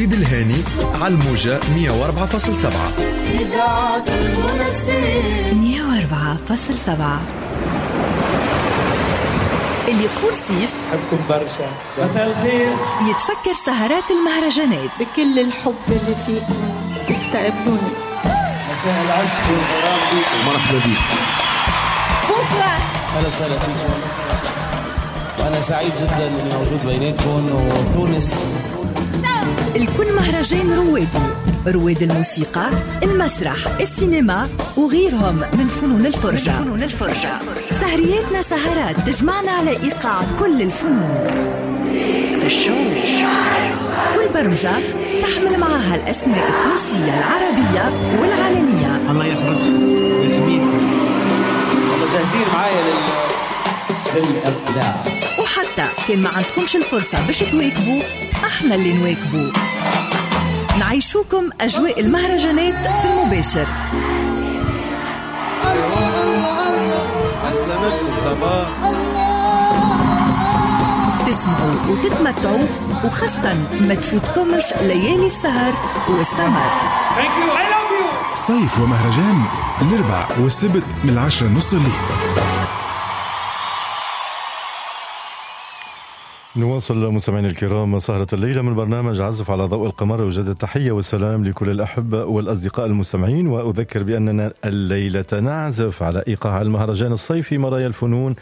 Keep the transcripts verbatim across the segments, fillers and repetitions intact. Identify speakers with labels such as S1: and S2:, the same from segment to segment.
S1: سيد الهاني على الموجة مية وأربعة فاصلة سبعة.
S2: إذاعة المنستير
S3: مية وأربعة فاصلة سبعة. اللي يقول صيف
S4: حبكم برشا. مساء الخير.
S3: يتفكر سهرات المهرجانات
S5: بكل الحب اللي فيكم استقبلوني.
S4: مساء العشق والغرام بيكم.
S6: مرحبا بيك.
S5: بونسوار.
S4: أهلا وسهلا فيكم. وأنا سعيد جدا إني موجود بيناتكم. وتونس
S3: الكل مهرجان رويده، رواد الموسيقى، المسرح، السينما وغيرهم من فنون الفرجة. فنون الفرجة سهرياتنا سهرات تجمعنا على إيقاع كل الفنون. كل برمجة تحمل معها الأسماء التونسية العربية والعالمية.
S6: الله يحرسكم ويحميكم.
S4: والله جاهزين معايا لل للإبداع.
S3: وحتى كان ما عندكمش الفرصة باش تواكبوا، احنا اللي نواكبوا، نعيشوكم أجواء المهرجانات في المباشر.
S6: أسلامتكم صباح.
S3: تسمعوا وتتمتعوا، وخاصة ما تفوتكمش ليالي السهر والسمر.
S7: صيف ومهرجان الأربع والسبت من العشرة نص الليل.
S8: نواصل مستمعينا الكرام سهرة الليلة من برنامج عزف على ضوء القمر. وجد التحية والسلام لكل الأحبة والأصدقاء المستمعين، وأذكر بأننا الليلة نعزف على إيقاع المهرجان الصيفي مرايا الفنون.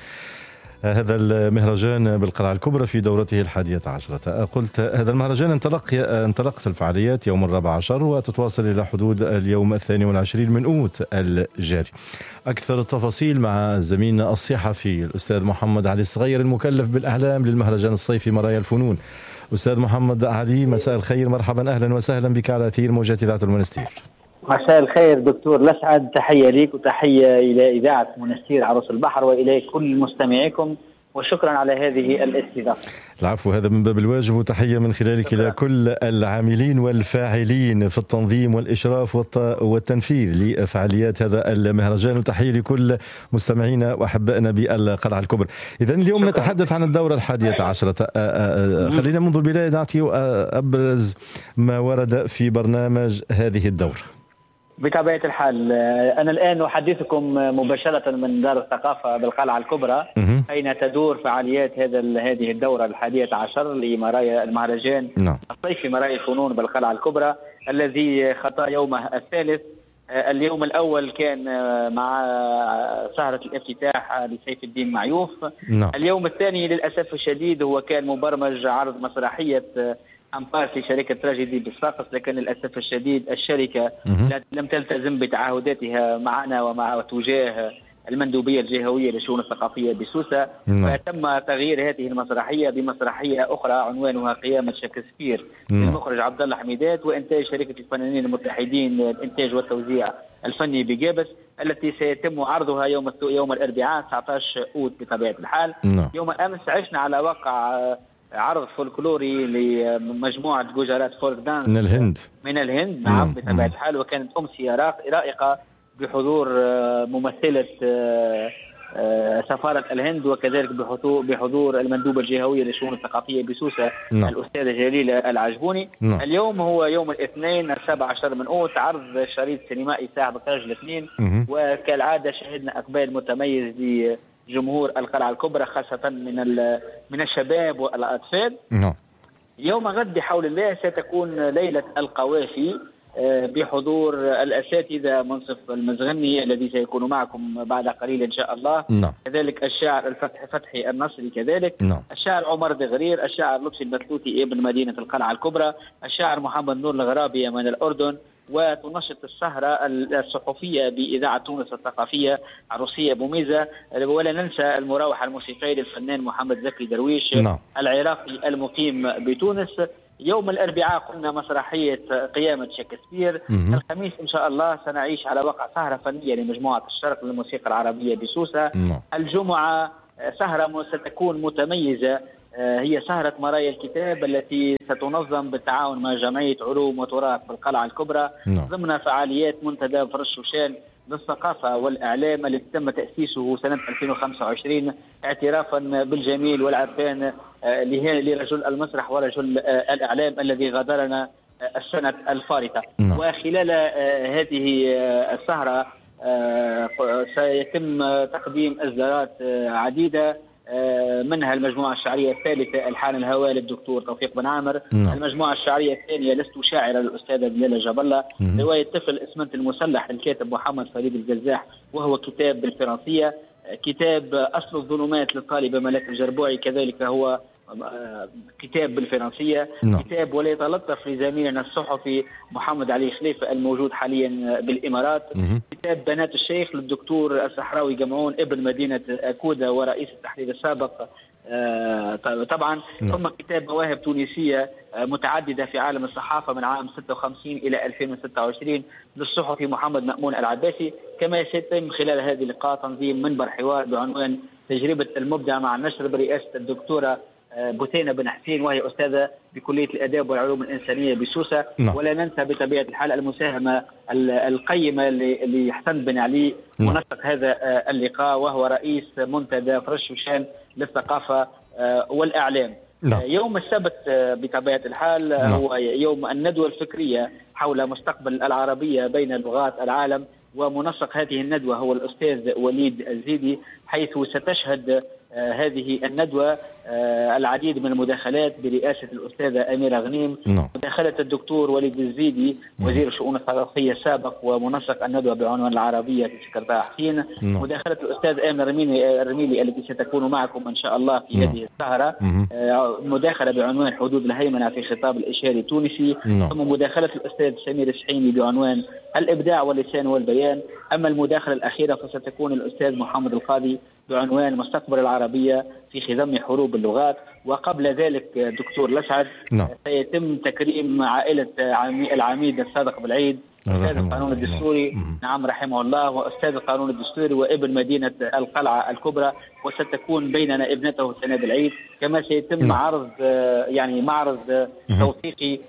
S8: هذا المهرجان بالقلعة الكبرى في دورته الحادية عشرة. قلت هذا المهرجان انطلق انطلقت الفعاليات يوم الرابع عشر وتتواصل إلى حدود اليوم الثاني والعشرين من أوت الجاري. أكثر التفاصيل مع زميلنا الصحفي الأستاذ محمد علي الصغير المكلف بالإعلام للمهرجان الصيفي مرايا الفنون. أستاذ محمد علي، مساء الخير، مرحبا، أهلا وسهلا بك على أثير موجات إذاعة المنستير.
S9: مساء الخير دكتور الأسعد، تحية ليك وتحية إلى إذاعة منستير عروس البحر وإلى كل مستمعيكم، وشكرا على هذه الاستضافة.
S8: العفو، هذا من باب الواجب، وتحية من خلالك إلى كل العاملين والفاعلين في التنظيم والإشراف والتنفيذ لفعاليات هذا المهرجان، وتحية لكل مستمعينا وأحبائنا بالقلعة الكبرى. إذن اليوم شكرا. نتحدث عن الدورة الحادية عشرة. خلينا منذ البداية نعطي أبرز ما ورد في برنامج هذه الدورة.
S9: بطبيعة الحال أنا الآن أحدثكم مباشرة من دار الثقافة بالقلعة الكبرى أين تدور فعاليات هذا هذه الدورة الحادية عشر لمرايا المهرجان الصيفي مرايا الفنون بالقلعة الكبرى الذي خطى يومه الثالث. اليوم الأول كان مع سهرة الافتتاح لسيف الدين معيوف. اليوم الثاني للأسف الشديد هو كان مبرمج عرض مسرحية أمبار في شركة تراجيدي بالصقص، لكن للأسف الشديد الشركة لم تلتزم بتعهداتها معنا ومع تجاه المندوبية الجهوية للشؤون الثقافية بسوسة، فتم تغيير هذه المسرحية بمسرحية أخرى عنوانها قيامة شكسبير للمخرج عبد الله حميدات وإنتاج شركة الفنانين المتحدين للإنتاج والتوزيع الفني بجابس، التي سيتم عرضها يوم يوم الأربعاء تسعة عشر أوت بطبيعة الحال. يوم أمس عشنا على واقع عرض فولكلوري لمجموعة جوجرات فولك دانس
S8: من الهند
S9: من الهند نعم بطبيعة الحال، وكانت أمسية رائقة بحضور ممثلة سفارة الهند وكذلك بحضور المندوبة الجهوية للشؤون الثقافية بسوسة نعم. الأستاذة جليلة العجبوني نعم. اليوم هو يوم الاثنين السابع عشر من أوت عرض شريط سينمائي ساعة بكرج الاثنين، وكالعادة شهدنا إقبال متميز جمهور القلعة الكبرى خاصة من من الشباب والأطفال. نعم. يوم غد بحول الله ستكون ليلة القوافي بحضور الأساتذة منصف المزغني الذي سيكون معكم بعد قليل إن شاء الله. نعم. كذلك الشاعر الفتح فتحي النصري، كذلك نعم. الشاعر عمر دغرير، الشاعر لطفي البثلوثي ابن مدينة القلعة الكبرى، الشاعر محمد نور الغرابي من الأردن، وتنشط السهرة الصحفية بإذاعة تونس الثقافية عروسية بوميزة، ولا ننسى المراوح الموسيقي للفنان محمد زكي درويش نعم. العراقي المقيم بتونس. يوم الأربعاء قلنا مسرحية قيامة شكسبير. الخميس إن شاء الله سنعيش على وقع سهرة فنية لمجموعة الشرق للموسيقى العربية بسوسة. نعم. الجمعة سهرة ستكون متميزة، هي سهرة مرايا الكتاب التي ستنظم بالتعاون مع جمعية علوم وتراث بالقلعة الكبرى نعم. ضمن فعاليات منتدى فرش شوشان للثقافة والإعلام الذي تم تأسيسه سنة ألفين وخمسة وعشرين اعترافا بالجميل والعرفان لرجل المسرح ورجل الإعلام الذي غادرنا السنة الفارطة.
S8: نعم.
S9: وخلال هذه السهرة سيتم تقديم إصدارات عديدة، منها المجموعة الشعرية الثالثة الحان الهواء للدكتور توفيق بن عامر.
S8: نعم.
S9: المجموعة الشعرية الثانية لست شاعرة للأستاذة بلالة جبلة. رواية طفل اسمنت المسلح للكاتب محمد فريد الجزاح وهو كتاب بالفرنسية. كتاب أصل الظلمات للطالبة ملاك الجربوعي كذلك هو كتاب بالفرنسية.
S8: نعم.
S9: كتاب ولا يتلطف لزميلنا الصحفي محمد علي خليفة الموجود حاليا بالإمارات.
S8: مم.
S9: كتاب بنات الشيخ للدكتور الصحراوي جمعون ابن مدينة كودا ورئيس التحرير السابق طبعا.
S8: نعم.
S9: ثم كتاب مواهب تونسية متعددة في عالم الصحافة من عام ستة وخمسين إلى ألفين وستة وعشرين للصحفي محمد مأمون العباسي. كما سيتم خلال هذه اللقاء تنظيم منبر حوار بعنوان تجربة المبدع مع النشر برئاسة الدكتورة بوتينة بن حسين وهي أستاذة بكلية الآداب والعلوم الإنسانية بسوسة.
S8: نعم.
S9: ولا ننسى بطبيعة الحال المساهمة القيمة لحسن بن علي منسق هذا اللقاء وهو رئيس منتدى فرشوشان للثقافة والإعلام.
S8: نعم.
S9: يوم السبت بطبيعة الحال
S8: نعم.
S9: هو يوم الندوة الفكرية حول مستقبل العربية بين لغات العالم، ومنسق هذه الندوة هو الأستاذ وليد الزيدي، حيث ستشهد هذه الندوة العديد من المداخلات برئاسة الأستاذة أميرة غنيم.
S8: نعم.
S9: مداخلة الدكتور وليد الزيدي وزير الشؤون الثقافية السابق ومنسق الندوة بعنوان العربية في سكرتاء حسين.
S8: نعم.
S9: مداخلة الأستاذ آمن الرميلي, الرميلي التي ستكون معكم إن شاء الله في
S8: نعم.
S9: هذه السهرة.
S8: مم.
S9: مداخلة بعنوان حدود الهيمنة في خطاب الإشاري التونسي.
S8: نعم.
S9: ثم مداخلة الأستاذ سمير السحيمي بعنوان الإبداع واللسان والبيان. أما المداخلة الأخيرة فستكون الأستاذ محمد القاضي بعنوان مستقبل العربية في خضم حروب اللغات. وقبل ذلك دكتور لسعد
S8: نعم.
S9: سيتم تكريم عائلة العميد الصادق بالعيد أستاذ القانون الدستوري. نعم رحمه الله، وأستاذ القانون الدستوري وابن مدينة القلعة الكبرى، وستكون بيننا ابنته سناد العيد. كما سيتم
S8: نعم.
S9: عرض يعني معرض توثيقي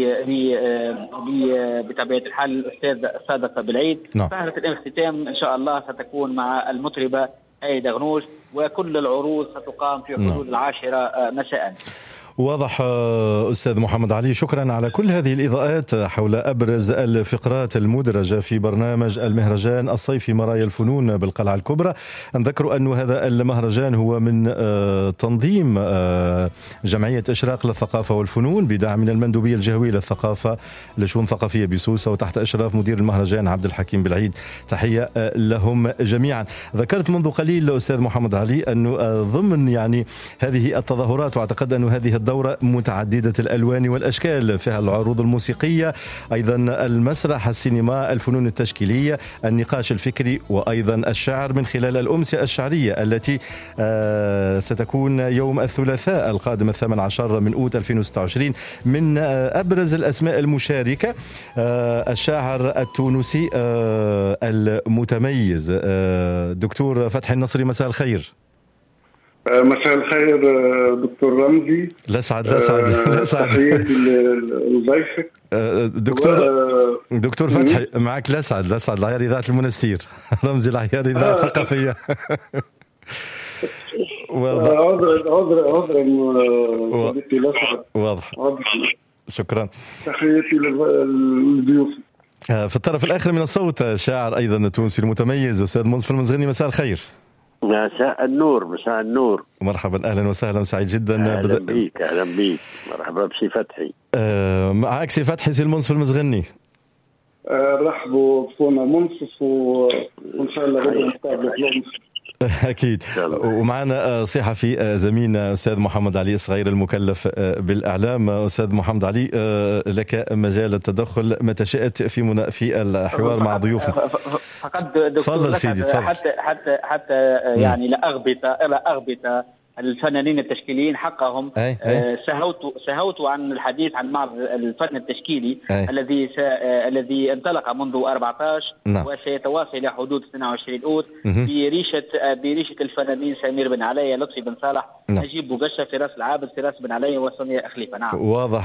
S9: بطبيعة الحال الأستاذ الصادق بالعيد.
S8: نعم.
S9: سهرة الاختتام إن شاء الله ستكون مع المطربة هايدة غنوش، وكل العروض ستقام في حدود العاشرة مساء.
S8: واضح أستاذ محمد علي، شكرا على كل هذه الإضاءات حول أبرز الفقرات المدرجة في برنامج المهرجان الصيفي مرايا الفنون بالقلعة الكبرى. نذكر أن هذا المهرجان هو من تنظيم جمعية إشراق للثقافة والفنون بدعم من المندوبية الجهوية للثقافة لشؤون ثقافية بسوسة وتحت إشراف مدير المهرجان عبد الحكيم بالعيد. تحية لهم جميعا. ذكرت منذ قليل أستاذ محمد علي أنه ضمن يعني هذه التظاهرات، واعتقد أن هذه الدورة متعددة الألوان والأشكال، فيها العروض الموسيقية، أيضا المسرح، السينما، الفنون التشكيلية، النقاش الفكري، وأيضا الشعر من خلال الأمسية الشعرية التي ستكون يوم الثلاثاء القادم الثامن عشر من أوت ألفين وستة وعشرين. من أبرز الأسماء المشاركة الشاعر التونسي المتميز دكتور فتحي النصري. مساء الخير.
S10: مساء الخير دكتور رمزي.
S8: لا سعد لا سعد لا سعد
S10: تحياتي لضيفك
S8: دكتور دكتور فتحي. معك لا سعد لا سعد العيار إذاعة المنستير. رمزي العيار إذاعة الثقافية.
S10: عذرا عذرا عذرا صديقي لا سعد.
S8: واضح. شكرا.
S10: تحياتي للضيوف.
S8: في الطرف الآخر من الصوت الشاعر أيضا التونسي المتميز أستاذ منصف المزغني. مساء الخير.
S11: مساء النور. مساء النور.
S8: مرحبا، اهلا وسهلا، سعيد جدا.
S11: اهلا بد... بيك اهلا بيك. مرحبا بسي فتحي.
S8: آه معك سي فتحي سي المنصف المزغني.
S10: آه رحبوا بصونا منصف وان شاء الله غدا نتقابلوا في
S8: أكيد. ومعنا صحفي زميلنا أستاذ محمد علي الصغير المكلف بالإعلام. أستاذ محمد علي، لك مجال التدخل متى شئت في منا في الحوار مع ضيوفنا.
S9: فقط دكتور
S8: سيدي
S9: حتى حتى حتى يعني لا أغبط لا أغبط الفنانين التشكيليين حقهم.
S8: أي أي.
S9: سهوت سهوت عن الحديث عن معرض الفن التشكيلي
S8: أي.
S9: الذي س... الذي انطلق منذ أربعة عشر
S8: نعم.
S9: وسيتواصل الى حدود اثنين وعشرين أوت بريشه بريشه الفنانين سمير بن علي، لطفي بن صالح،
S8: نعم.
S9: نجيب بوغشة، فراس العابد، فراس بن علي، وسمية خليفة. نعم.
S8: واضح.